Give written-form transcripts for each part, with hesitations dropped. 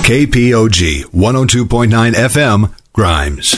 KPOG 102.9 FM, Grimes.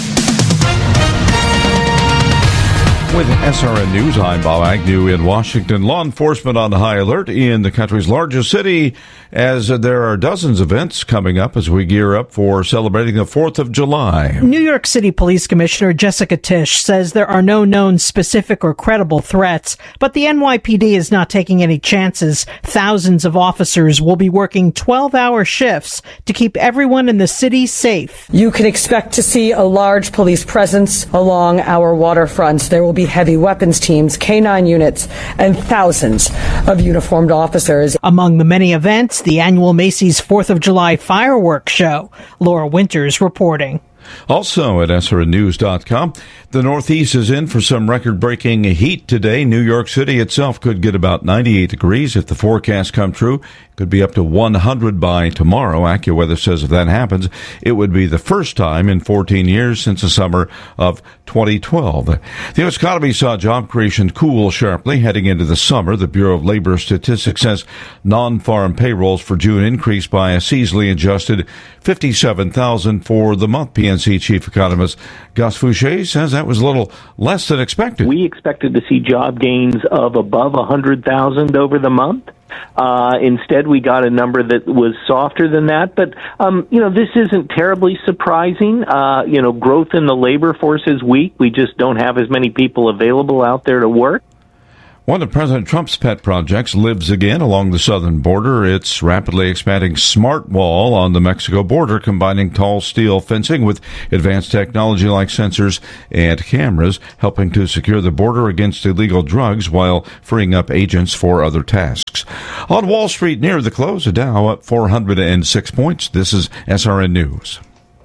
With SRN News, I'm Bob Agnew in Washington. Law enforcement on high alert in the country's largest city as there are dozens of events coming up as we gear up for celebrating the 4th of July. New York City Police Commissioner Jessica Tisch says there are no known specific or credible threats, but the NYPD is not taking any chances. Thousands of officers will be working 12-hour shifts to keep everyone in the city safe. You can expect to see a large police presence along our waterfronts. There will be heavy weapons teams, K-9 units, and thousands of uniformed officers. Among the many events, the annual Macy's 4th of July fireworks show. Laura Winters reporting. Also at SRNnews.com, the Northeast is in for some record-breaking heat today. New York City itself could get about 98 degrees if the forecast come true. It could be up to 100 by tomorrow. AccuWeather says if that happens, it would be the first time in 14 years since the summer of 2012. The U.S. economy saw job creation cool sharply heading into the summer. The Bureau of Labor Statistics says non-farm payrolls for June increased by a seasonally adjusted 57,000 for the month. PNC chief economist Gus Fouché says that was a little less than expected. We expected to see job gains of above 100,000 over the month. Instead, we got a number that was softer than that. But, this isn't terribly surprising. Growth in the labor force is weak. We just don't have as many people available out there to work. One of President Trump's pet projects lives again along the southern border. It's rapidly expanding smart wall on the Mexico border, combining tall steel fencing with advanced technology like sensors and cameras, helping to secure the border against illegal drugs while freeing up agents for other tasks. On Wall Street near the close, the Dow up 406 points. This is SRN News.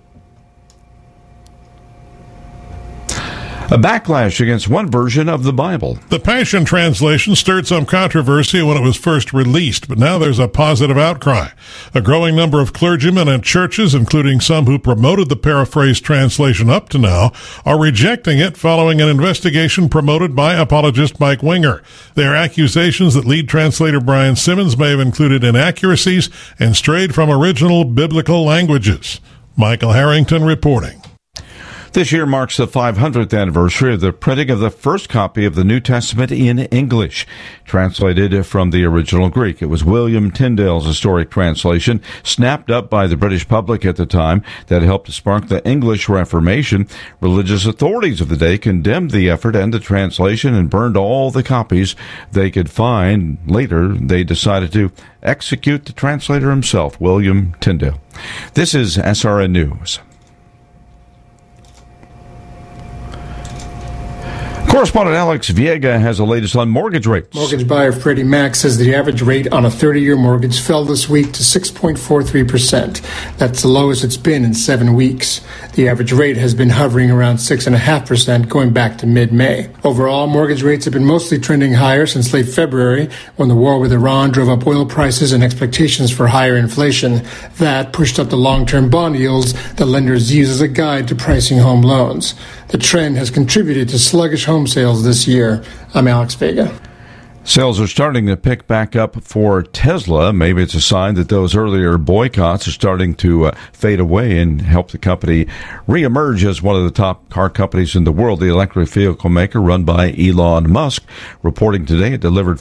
A backlash against one version of the Bible. The Passion Translation stirred some controversy when it was first released, but now there's a positive outcry. A growing number of clergymen and churches, including some who promoted the paraphrased translation up to now, are rejecting it following an investigation promoted by apologist Mike Winger. There are accusations that lead translator Brian Simmons may have included inaccuracies and strayed from original biblical languages. Michael Harrington reporting. This year marks the 500th anniversary of the printing of the first copy of the New Testament in English, translated from the original Greek. It was William Tyndale's historic translation, snapped up by the British public at the time, that helped to spark the English Reformation. Religious authorities of the day condemned the effort and the translation and burned all the copies they could find. Later, they decided to execute the translator himself, William Tyndale. This is SRN News. Correspondent Alex Viega has the latest on mortgage rates. Mortgage buyer Freddie Mac says the average rate on a 30-year mortgage fell this week to 6.43%. That's the lowest it's been in 7 weeks. The average rate has been hovering around 6.5% going back to mid-May. Overall, mortgage rates have been mostly trending higher since late February, when the war with Iran drove up oil prices and expectations for higher inflation. That pushed up the long-term bond yields that lenders use as a guide to pricing home loans. The trend has contributed to sluggish home sales this year. I'm Alex Vega. Sales are starting to pick back up for Tesla. Maybe it's a sign that those earlier boycotts are starting to fade away and help the company reemerge as one of the top car companies in the world. The electric vehicle maker, run by Elon Musk, reporting today it delivered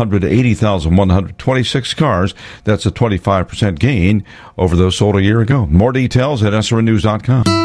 480,126 cars. That's a 25% gain over those sold a year ago. More details at SRNnews.com.